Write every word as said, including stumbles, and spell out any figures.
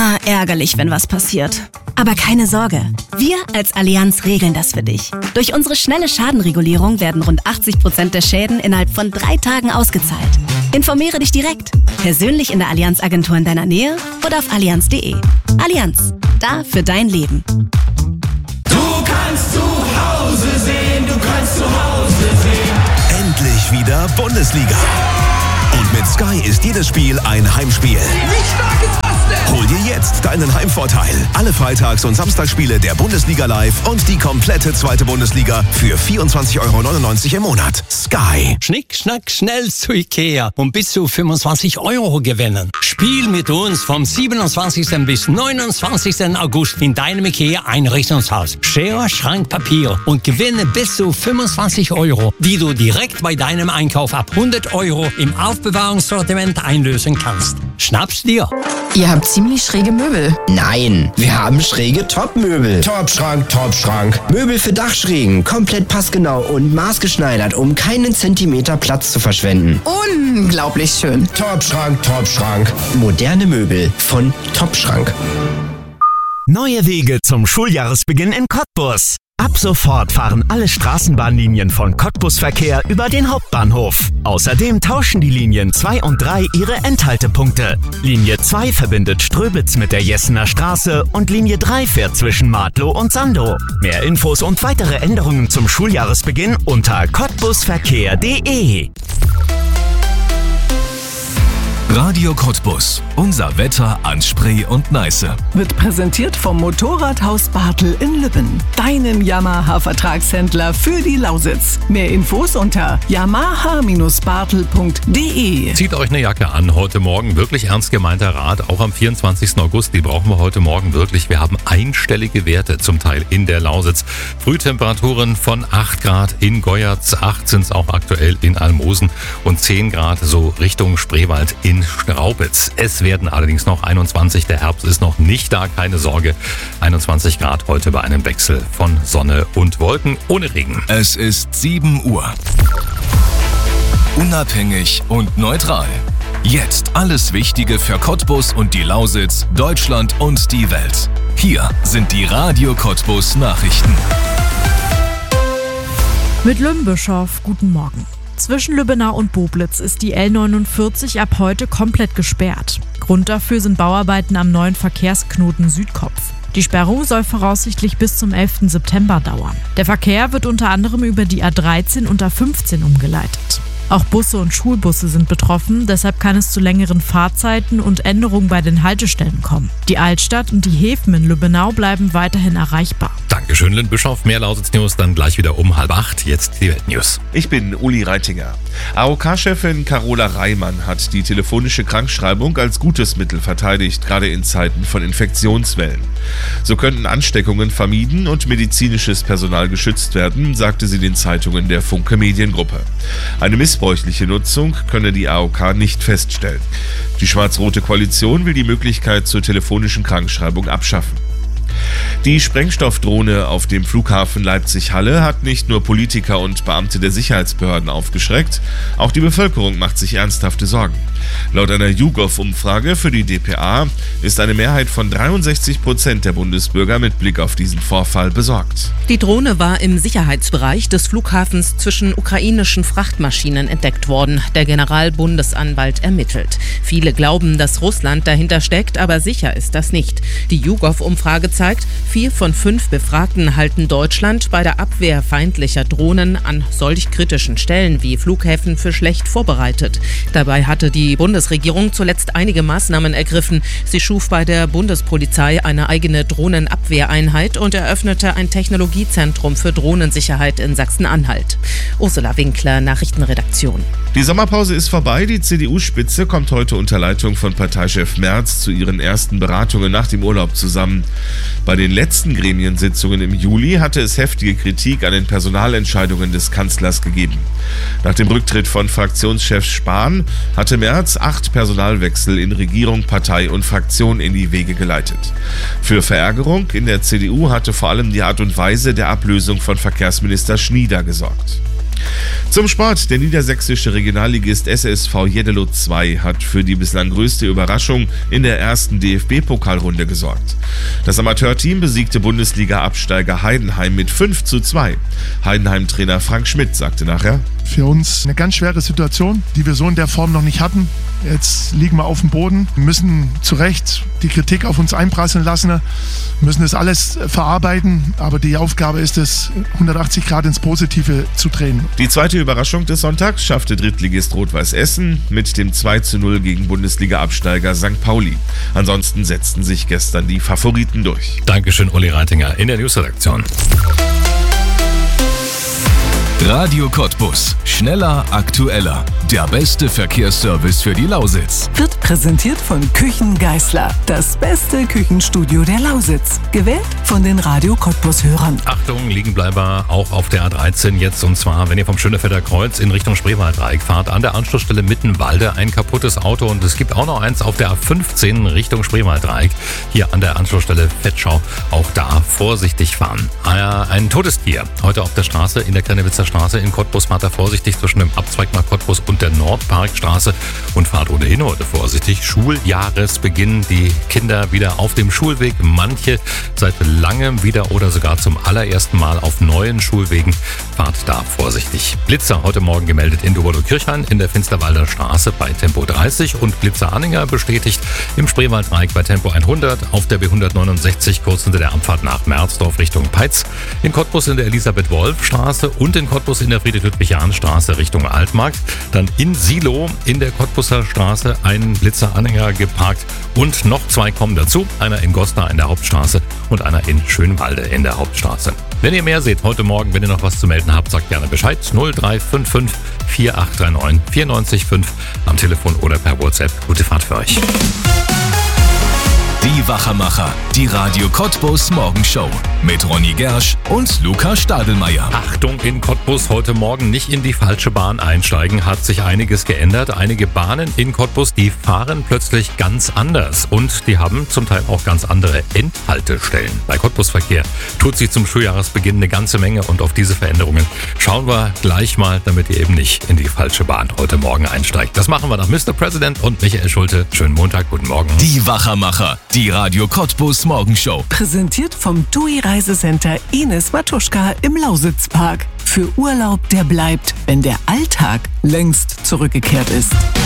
Immer ärgerlich, wenn was passiert. Aber keine Sorge, wir als Allianz regeln das für dich. Durch unsere schnelle Schadenregulierung werden rund achtzig Prozent der Schäden innerhalb von drei Tagen ausgezahlt. Informiere dich direkt, persönlich in der Allianz-Agentur in deiner Nähe oder auf allianz punkt de. Allianz, da für dein Leben. Du kannst zu Hause sehen, du kannst zu Hause sehen. Endlich wieder Bundesliga. Und mit Sky ist jedes Spiel ein Heimspiel. Wie stark ist das denn? Hol dir jetzt deinen Heimvorteil. Alle Freitags- und Samstagsspiele der Bundesliga live und die komplette zweite Bundesliga für vierundzwanzig Euro neunundneunzig im Monat. Sky. Schnick, schnack, schnell zu Ikea und bis zu fünfundzwanzig Euro gewinnen. Spiel mit uns vom siebenundzwanzigsten bis neunundzwanzigsten August in deinem Ikea-Einrichtungshaus. Schere, Schrank, Papier und gewinne bis zu fünfundzwanzig Euro, die du direkt bei deinem Einkauf ab hundert Euro im Aufbewahrungssortiment einlösen kannst. Schnapp's dir! Ihr habt ziemlich schräge Möbel. Nein, wir haben schräge Top-Möbel. Top-Schrank, Top-Schrank. Möbel für Dachschrägen, komplett passgenau und maßgeschneidert, um keinen Zentimeter Platz zu verschwenden. Unglaublich schön. Top-Schrank, Top-Schrank. Moderne Möbel von Top-Schrank. Neue Wege zum Schuljahresbeginn in Cottbus. Ab sofort fahren alle Straßenbahnlinien von Cottbus Verkehr über den Hauptbahnhof. Außerdem tauschen die Linien zwei und drei ihre Endhaltepunkte. Linie zwei verbindet Ströbitz mit der Jessener Straße und Linie drei fährt zwischen Martlow und Sandow. Mehr Infos und weitere Änderungen zum Schuljahresbeginn unter cottbusverkehr punkt de. Radio Cottbus. Unser Wetter an Spree und Neiße. Wird präsentiert vom Motorradhaus Bartel in Lübben. Deinem Yamaha-Vertragshändler für die Lausitz. Mehr Infos unter yamaha Bindestrich bartel punkt de. Zieht euch eine Jacke an. Heute Morgen wirklich ernst gemeinter Rat. Auch am vierundzwanzigsten August, die brauchen wir heute Morgen wirklich. Wir haben einstellige Werte zum Teil in der Lausitz. Frühtemperaturen von acht Grad in Goyatz, acht sind es auch aktuell in Almosen und zehn Grad so Richtung Spreewald in Straubitz. Es werden allerdings noch einundzwanzig. Der Herbst ist noch nicht da, keine Sorge. einundzwanzig Grad heute bei einem Wechsel von Sonne und Wolken ohne Regen. Es ist sieben Uhr. Unabhängig und neutral. Jetzt alles Wichtige für Cottbus und die Lausitz, Deutschland und die Welt. Hier sind die Radio Cottbus Nachrichten. Mit Lümbischow, guten Morgen. Zwischen Lübbenau und Boblitz ist die L neunundvierzig ab heute komplett gesperrt. Grund dafür sind Bauarbeiten am neuen Verkehrsknoten Südkopf. Die Sperrung soll voraussichtlich bis zum elften September dauern. Der Verkehr wird unter anderem über die A dreizehn und A fünfzehn umgeleitet. Auch Busse und Schulbusse sind betroffen, deshalb kann es zu längeren Fahrzeiten und Änderungen bei den Haltestellen kommen. Die Altstadt und die Häfen in Lübbenau bleiben weiterhin erreichbar. Dankeschön, Lynn Bischof. Mehr Lausitz-News dann gleich wieder um halb acht. Jetzt die Weltnews. Ich bin Uli Reitinger. A O K-Chefin Carola Reimann hat die telefonische Krankschreibung als gutes Mittel verteidigt, gerade in Zeiten von Infektionswellen. So könnten Ansteckungen vermieden und medizinisches Personal geschützt werden, sagte sie den Zeitungen der Funke Mediengruppe. Eine missbräuchliche Nutzung könne die A O K nicht feststellen. Die schwarz-rote Koalition will die Möglichkeit zur telefonischen Krankschreibung abschaffen. Die Sprengstoffdrohne auf dem Flughafen Leipzig-Halle hat nicht nur Politiker und Beamte der Sicherheitsbehörden aufgeschreckt, auch die Bevölkerung macht sich ernsthafte Sorgen. Laut einer YouGov-Umfrage für die D P A ist eine Mehrheit von dreiundsechzig Prozent der Bundesbürger mit Blick auf diesen Vorfall besorgt. Die Drohne war im Sicherheitsbereich des Flughafens zwischen ukrainischen Frachtmaschinen entdeckt worden. Der Generalbundesanwalt ermittelt. Viele glauben, dass Russland dahinter steckt, aber sicher ist das nicht. Die YouGov-Umfrage zeigt, vier von fünf Befragten halten Deutschland bei der Abwehr feindlicher Drohnen an solch kritischen Stellen wie Flughäfen für schlecht vorbereitet. Dabei hatte die Bundesregierung zuletzt einige Maßnahmen ergriffen. Sie schuf bei der Bundespolizei eine eigene Drohnenabwehreinheit und eröffnete ein Technologiezentrum für Drohnensicherheit in Sachsen-Anhalt. Ursula Winkler, Nachrichtenredaktion. Die Sommerpause ist vorbei. Die C D U-Spitze kommt heute unter Leitung von Parteichef Merz zu ihren ersten Beratungen nach dem Urlaub zusammen. Bei den letzten Gremiensitzungen im Juli hatte es heftige Kritik an den Personalentscheidungen des Kanzlers gegeben. Nach dem Rücktritt von Fraktionschef Spahn hatte Merz acht Personalwechsel in Regierung, Partei und Fraktion in die Wege geleitet. Für Verärgerung in der C D U hatte vor allem die Art und Weise der Ablösung von Verkehrsminister Schnieder gesorgt. Zum Sport. Der niedersächsische Regionalligist S S V Jeddelo zwei hat für die bislang größte Überraschung in der ersten D F B-Pokalrunde gesorgt. Das Amateurteam besiegte Bundesliga-Absteiger Heidenheim mit fünf zu zwei. Heidenheim-Trainer Frank Schmidt sagte nachher: Für uns eine ganz schwere Situation, die wir so in der Form noch nicht hatten. Jetzt liegen wir auf dem Boden, müssen zu Recht die Kritik auf uns einprasseln lassen, müssen das alles verarbeiten, aber die Aufgabe ist es, hundertachtzig Grad ins Positive zu drehen. Die zweite Überraschung des Sonntags schaffte Drittligist Rot-Weiß Essen mit dem zwei zu null gegen Bundesliga-Absteiger Sankt Pauli. Ansonsten setzten sich gestern die Favoriten durch. Dankeschön, Uli Reitinger in der Newsredaktion. Radio Cottbus. Schneller, aktueller. Der beste Verkehrsservice für die Lausitz. Wird präsentiert von Küchen Geißler. Das beste Küchenstudio der Lausitz. Gewählt von den Radio Cottbus-Hörern. Achtung, Liegenbleiber auch auf der A dreizehn jetzt. Und zwar, wenn ihr vom Schönefelder Kreuz in Richtung Spreewaldreieck fahrt, an der Anschlussstelle Mittenwalde ein kaputtes Auto. Und es gibt auch noch eins auf der A fünfzehn Richtung Spreewaldreieck. Hier an der Anschlussstelle Fettschau. Auch da vorsichtig fahren. Ein totes Tier heute auf der Straße in der Krennewitzer Straße in Cottbus. Fahrt da vorsichtig zwischen dem Abzweig nach Cottbus und der Nordparkstraße und fahrt ohnehin heute vorsichtig. Schuljahresbeginn, die Kinder wieder auf dem Schulweg, manche seit langem wieder oder sogar zum allerersten Mal auf neuen Schulwegen. Fahrt da vorsichtig. Blitzer heute Morgen gemeldet in Duberlo-Kirchhain in der Finsterwalder Straße bei Tempo dreißig und Blitzer Anhänger bestätigt im Spreewaldreieck bei Tempo hundert, auf der B hundertneunundsechzig kurz hinter der Abfahrt nach Merzdorf Richtung Peitz, in Cottbus in der Elisabeth-Wolf-Straße und in Cottbus in der Friedrich-Ludwig-Jahn-Straße Richtung Altmarkt. Dann in Silo in der Cottbuser Straße einen Blitzer-Anhänger geparkt und noch zwei kommen dazu. Einer in Goslar in der Hauptstraße und einer in Schönwalde in der Hauptstraße. Wenn ihr mehr seht heute Morgen, wenn ihr noch was zu melden habt, sagt gerne Bescheid. null drei fünf fünf vier acht drei neun vier neun fünf am Telefon oder per WhatsApp. Gute Fahrt für euch. Die Wachermacher, die Radio Cottbus Morgenshow mit Ronny Gersch und Lukas Stadelmeier. Achtung, in Cottbus heute Morgen nicht in die falsche Bahn einsteigen, hat sich einiges geändert. Einige Bahnen in Cottbus, die fahren plötzlich ganz anders und die haben zum Teil auch ganz andere Endhaltestellen. Bei Cottbus-Verkehr tut sich zum Schuljahresbeginn eine ganze Menge und auf diese Veränderungen schauen wir gleich mal, damit ihr eben nicht in die falsche Bahn heute Morgen einsteigt. Das machen wir nach Mister President und Michael Schulte. Schönen Montag, guten Morgen. Die Wachermacher. Die Radio Cottbus Morgenshow. Präsentiert vom T U I Reisecenter Ines Matuschka im Lausitzpark. Für Urlaub, der bleibt, wenn der Alltag längst zurückgekehrt ist.